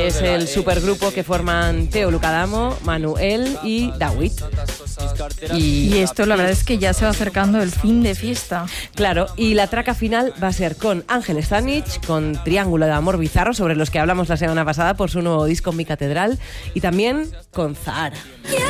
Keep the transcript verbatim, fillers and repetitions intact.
es el supergrupo que forman Teo Lucadamo, Manuel y Dawit. Y, y esto la verdad es que ya se va acercando el fin de fiesta. Claro, y la traca final va a ser con Ángel Stanich, con Triángulo de Amor Bizarro, sobre los que hablamos la semana pasada por su nuevo disco Mi Catedral, y también con Zahara.